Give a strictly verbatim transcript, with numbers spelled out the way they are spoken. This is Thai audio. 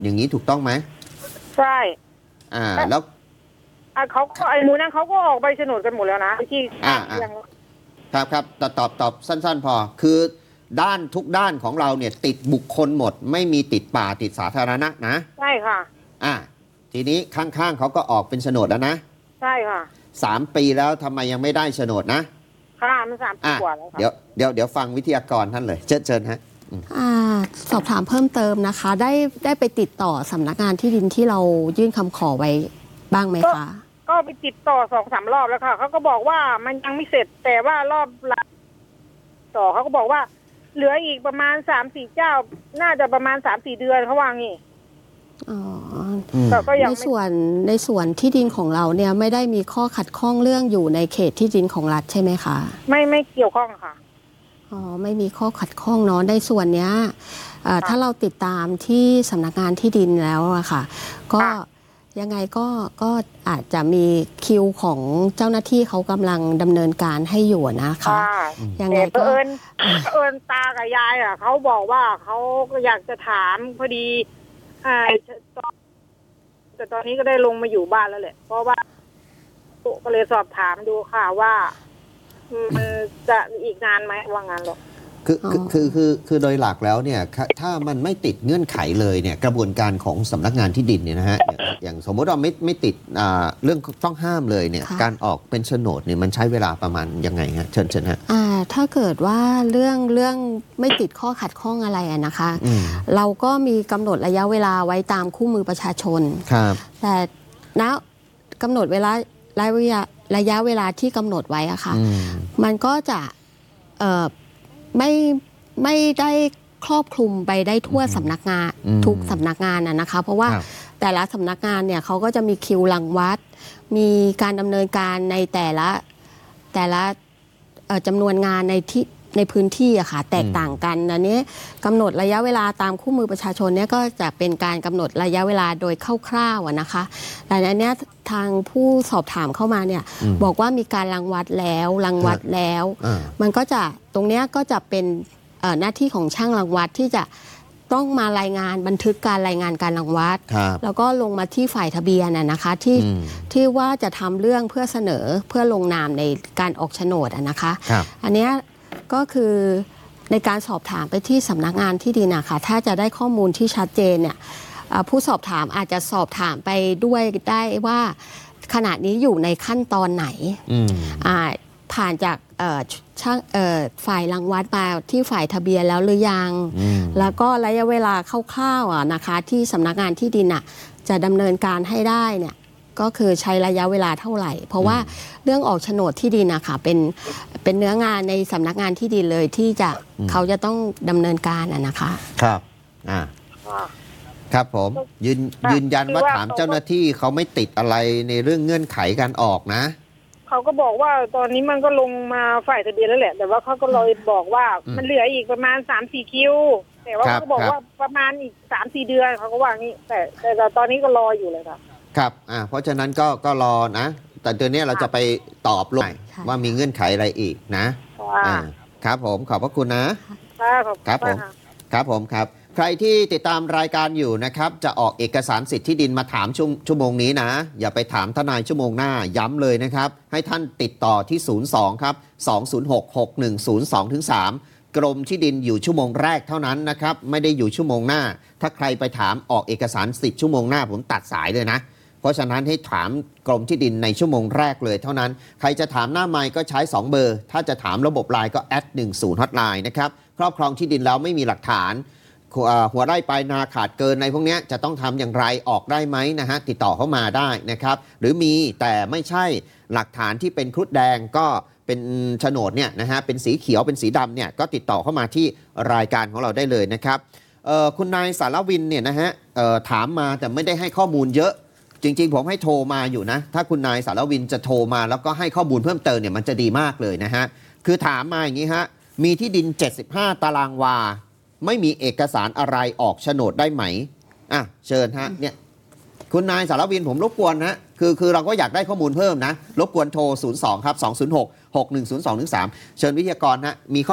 อย่างนี้ถูกต้องไหมใช่อ่าแล้วอ่ะเขาไอ้หมูนั้นเขาก็ออกใบโฉนดกันหมดแล้วนะที่อ่าครับครับตอบตอบตอบสั้นๆพอคือด้านทุกด้านของเราเนี่ยติดบุคคลหมดไม่มีติดป่าติดสาธารณะนะใช่ค่ะอ่าทีนี้ข้างๆเขาก็ออกเป็นโฉนดแล้วนะใช่ค่ะสามปีแล้วทำไมยังไม่ได้โฉนดนะค่ะมันสามปีกว่าแล้วค่ะเดี๋ยวเดี๋ยวเดี๋ยวฟังวิทยากรท่านเลยเชิญเชิญฮะอ่าสอบถามเพิ่มเติมนะคะได้ได้ไปติดต่อสำนักงานที่ดินที่เรายื่นคำขอไว้บ้างไหมคะก็ไปติดต่อสองสามรอบแล้วค่ะเขาก็บอกว่ามันยังไม่เสร็จแต่ว่ารอบหลังต่อเขาก็บอกว่าเหลืออีกประมาณสามสี่เจ้าน่าจะประมาณสามสี่เดือนเขาว่างี้อ๋อในส่วนในส่วนที่ดินของเราเนี่ยไม่ได้มีข้อขัดข้องเรื่องอยู่ในเขตที่ดินของรัฐใช่ไหมคะไม่ไม่เกี่ยวข้องค่ะอ๋อไม่มีข้อขัดข้องเนาะในส่วนเนี้ยถ้าเราติดตามที่สำนักงานที่ดินแล้วอะค่ะก็ยังไงก็ก็อาจจะมีคิวของเจ้าหน้าที่เขากำลังดำเนินการให้อยู่นะคะยังไงก็เอิญเอิญตากับยายอ่ะเขาบอกว่าเขาก็อยากจะถามพอดีแต่ตอนนี้ก็ได้ลงมาอยู่บ้านแล้วแหละเพราะว่าก็เลยสอบถามดูค่ะว่ามันจะอีกนานไหมว่างานหรอกคือคือคือคือโดยหลักแล้วเนี่ยถ้ามันไม่ติดเงื่อนไขเลยเนี่ยกระบวนการของสำนักงานที่ดินเนี่ยนะฮะอย่างสมมติเราไม่ไม่ติดเรื่องต้องห้ามเลยเนี่ยการออกเป็นโฉนดเนี่ยมันใช้เวลาประมาณยังไงฮะเชิญเชิญฮะถ้าเกิดว่าเรื่องเรื่องไม่ติดข้อขัดข้องอะไรนะคะเราก็มีกำหนดระยะเวลาไว้ตามคู่มือประชาชนครับแต่ณกำหนดเวลาระยะระยะเวลาที่กำหนดไว้อะค่ะมันก็จะไม่ไม่ได้ครอบคลุมไปได้ทั่วสำนักงานทุกสำนักงานน่ะนะคะเพราะว่าแต่ละสำนักงานเนี่ยเขาก็จะมีคิวรังวัดมีการดำเนินการในแต่ละแต่ละจำนวนงานในที่ในพื้นที่อะค่ะแตกต่างกันอันนี้กำหนดระยะเวลาตามคู่มือประชาชนเนี่ยก็จะเป็นการกำหนดระยะเวลาโดยคร่าวๆนะคะแต่อันนี้ทางผู้สอบถามเข้ามาเนี่ยบอกว่ามีการรังวัดแล้วรังวัดแล้วมันก็จะตรงนี้ก็จะเป็นหน้าที่ของช่างรังวัดที่จะต้องมารายงานบันทึกการรายงานการรังวัดแล้วก็ลงมาที่ฝ่ายทะเบียนนะคะที่ที่ว่าจะทำเรื่องเพื่อเสนอเพื่อลงนามในการออกโฉนดนะคะอันนี้ก็คือในการสอบถามไปที่สำนักงานที่ดินนะคะถ้าจะได้ข้อมูลที่ชัดเจนเนี่ยผู้สอบถามอาจจะสอบถามไปด้วยได้ว่าขณะนี้อยู่ในขั้นตอนไหนผ่านจากช่างฝ่ายรังวัดมาที่ฝ่ายทะเบียนแล้วหรือยังแล้วก็ระยะเวลาคร่าวๆนะคะที่สำนักงานที่ดินอ่ะจะดำเนินการให้ได้เนี่ยก็คือใช้ระยะเวลาเท่าไหร่เพราะว่าเรื่องออกโฉนดที่ดินนะคะเป็นเป็นเนื้องานในสำนักงานที่ดินเลยที่จะเขาจะต้องดำเนินการอ่ะนะคะครับอ่าครับผมยืนยืนยันว่าถามเจ้าหน้าที่เขาไม่ติดอะไรในเรื่องเงื่อนไขการออกนะเขาก็บอกว่าตอนนี้มันก็ลงมาฝ่ายทะเบียนแล้วแหละแต่ว่าเขาก็เลยบอกว่ามันเหลืออีกประมาณสามสี่คิวแต่ว่าเขาบอกว่าประมาณอีกสามสี่เดือนเขาก็ว่างี้แต่แต่ตอนนี้ก็รออยู่เลยครับครับอ่าเพราะฉะนั้นก็ก็รอนะแต่เดือนนี้เราจะไปตอบลงว่ามีเงื่อนไขอะไรอีกนะครับผมขอบพระคุณนะครับผมครับผมครับใครที่ติดตามรายการอยู่นะครับจะออกเอกสารสิทธิ์ที่ดินมาถามชั่วชั่วโมงนี้นะอย่าไปถามทนายชั่วโมงหน้าย้ำเลยนะครับให้ท่านติดต่อที่ศูนย์ สองครับสอง ศูนย์ หก หก หนึ่ง ศูนย์ สอง สามกรมที่ดินอยู่ชั่วโมงแรกเท่านั้นนะครับไม่ได้อยู่ชั่วโมงหน้าถ้าใครไปถามออกเอกสารสิทธิ์ชั่วโมงหน้าผมตัดสายเลยนะเพราะฉะนั้นให้ถามกรมที่ดินในชั่วโมงแรกเลยเท่านั้นใครจะถามหน้าไมค์ก็ใช้สองเบอร์ถ้าจะถามระบบไลน์ก็แอดหนึ่งศูนย์ฮอตไลน์นะครับครอบครองที่ดินแล้วไม่มีหลักฐานหัวไร่ปลายนาขาดเกินในพวกนี้จะต้องทำอย่างไรออกได้ไหมนะฮะติดต่อเข้ามาได้นะครับหรือมีแต่ไม่ใช่หลักฐานที่เป็นครุฑแดงก็เป็นโฉนดเนี่ยนะฮะเป็นสีเขียวเป็นสีดำเนี่ยก็ติดต่อเข้ามาที่รายการของเราได้เลยนะครับคุณนายสารวินเนี่ยนะฮะถามมาแต่ไม่ได้ให้ข้อมูลเยอะจริงๆผมให้โทรมาอยู่นะถ้าคุณนายสารวินจะโทรมาแล้วก็ให้ข้อมูลเพิ่มเติมเนี่ยมันจะดีมากเลยนะฮะคือถามมาอย่างนี้ฮะมีที่ดินเจ็ดสิบห้าตารางวาไม่มีเอกสารอะไรออกโฉนดได้ไหมอ่ะเชิญฮะเนี่ยคุณนายสารวินผมรบกวนนะคือคือเราก็อยากได้ข้อมูลเพิ่มนะรบกวนโทรศูนย์ สองครับสอง ศูนย์ หก หก หนึ่ง ศูนย์ สอง หนึ่ง สามเชิญวิทยากรฮะมี